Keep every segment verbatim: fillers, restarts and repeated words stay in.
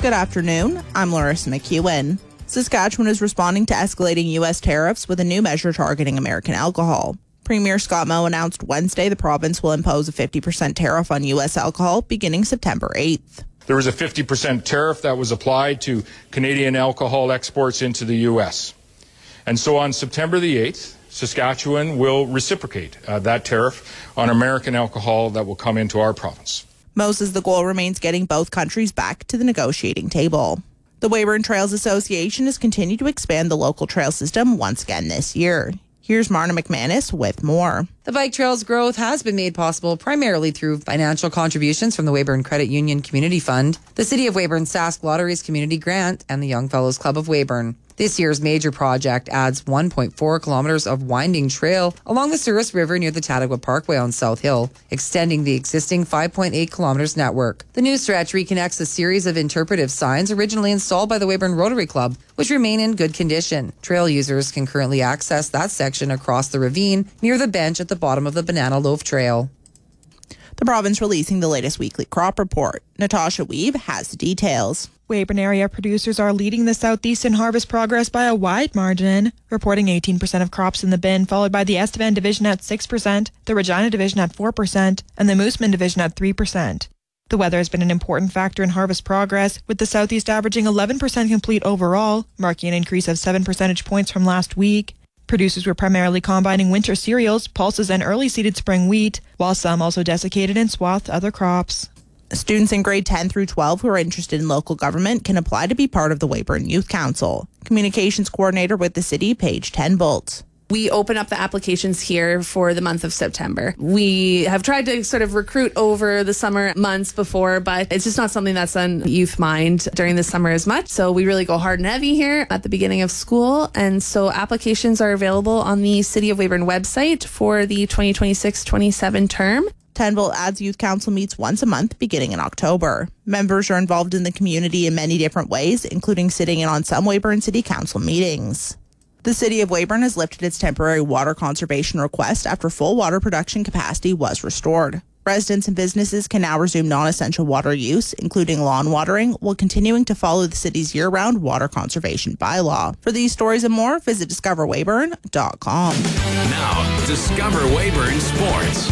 Good afternoon. I'm Larissa McEwen. Saskatchewan is responding to escalating U S tariffs with a new measure targeting American alcohol. Premier Scott Moe announced Wednesday the province will impose a fifty percent tariff on U S alcohol beginning September eighth. There was a fifty percent tariff that was applied to Canadian alcohol exports into the U S. And so on September the eighth, Saskatchewan will reciprocate uh, that tariff on American alcohol that will come into our province. Moe says the goal remains getting both countries back to the negotiating table. The Weyburn Trails Association has continued to expand the local trail system once again this year. Here's Marna McManus with more. The bike trail's growth has been made possible primarily through financial contributions from the Weyburn Credit Union Community Fund, the City of Weyburn Sask Lotteries Community Grant, and the Young Fellows Club of Weyburn. This year's major project adds one point four kilometers of winding trail along the Souris River near the Tattagua Parkway on South Hill, extending the existing five point eight kilometers network. The new stretch reconnects a series of interpretive signs originally installed by the Weyburn Rotary Club, which remain in good condition. Trail users can currently access that section across the ravine near the bench at the bottom of the Banana Loaf Trail. The province releasing the latest weekly crop report. Natasha Weave has the details. Weyburn area producers are leading the southeast in harvest progress by a wide margin, reporting eighteen percent of crops in the bin, followed by the Estevan division at six percent, the Regina division at four percent, and the Moosomin division at three percent. The weather has been an important factor in harvest progress, with the southeast averaging eleven percent complete overall, marking an increase of seven percentage points from last week. Producers were primarily combining winter cereals, pulses, and early seeded spring wheat, while some also desiccated and swathed other crops. Students in grade ten through twelve who are interested in local government can apply to be part of the Weyburn Youth Council. Communications coordinator with the city, Paige Tenbolt. We open up the applications here for the month of September. We have tried to sort of recruit over the summer months before, but it's just not something that's on youth mind during the summer as much. So we really go hard and heavy here at the beginning of school. And so applications are available on the City of Weyburn website for the twenty twenty-six twenty-seven term. Tenbolt adds Youth Council meets once a month beginning in October. Members are involved in the community in many different ways, including sitting in on some Weyburn City Council meetings. The City of Weyburn has lifted its temporary water conservation request after full water production capacity was restored. Residents and businesses can now resume non-essential water use, including lawn watering, while continuing to follow the city's year-round water conservation bylaw. For these stories and more, visit discover weyburn dot com. Now, Discover Weyburn Sports.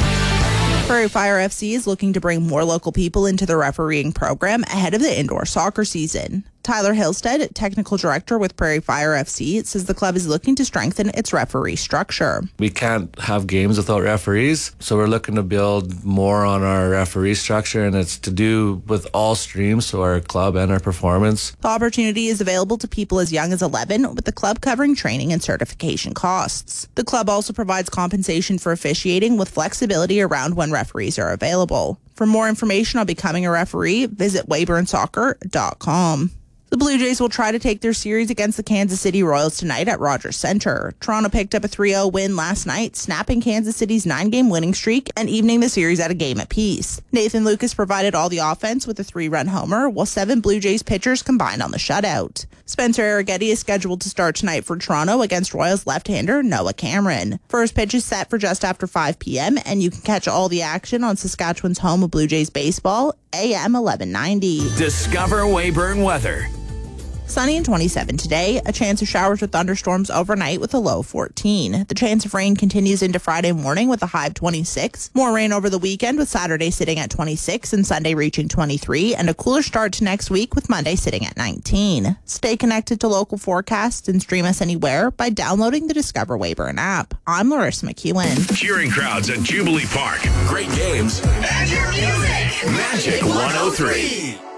Prairie Fire F C is looking to bring more local people into the refereeing program ahead of the indoor soccer season. Tyler Hillstead, technical director with Prairie Fire F C, says the club is looking to strengthen its referee structure. We can't have games without referees, so we're looking to build more on our referee structure, and it's to do with all streams, so our club and our performance. The opportunity is available to people as young as eleven, with the club covering training and certification costs. The club also provides compensation for officiating with flexibility around when referees are available. For more information on becoming a referee, visit weyburn soccer dot com. The Blue Jays will try to take their series against the Kansas City Royals tonight at Rogers Centre. Toronto picked up a three oh win last night, snapping Kansas City's nine-game winning streak and evening the series at a game apiece. Nathan Lucas provided all the offense with a three-run homer, while seven Blue Jays pitchers combined on the shutout. Spencer Arrighetti is scheduled to start tonight for Toronto against Royals left-hander Noah Cameron. First pitch is set for just after five p.m., and you can catch all the action on Saskatchewan's home of Blue Jays baseball, A M eleven ninety. Discover Weyburn weather. Sunny and twenty-seven today. A chance of showers or thunderstorms overnight with a low fourteen. The chance of rain continues into Friday morning with a high of twenty-six. More rain over the weekend with Saturday sitting at twenty-six and Sunday reaching twenty-three. And a cooler start to next week with Monday sitting at nineteen. Stay connected to local forecasts and stream us anywhere by downloading the Discover Weyburn app. I'm Larissa McEwen. Cheering crowds at Jubilee Park. Great games. And your music. Magic one oh three.